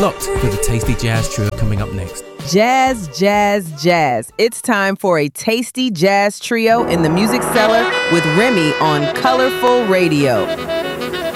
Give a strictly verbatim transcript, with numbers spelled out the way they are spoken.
Locked for the Tasty Jazz Trio coming up next. Jazz, jazz, jazz. It's time for a tasty jazz trio in the Music Cellar with Remy on Colorful Radio.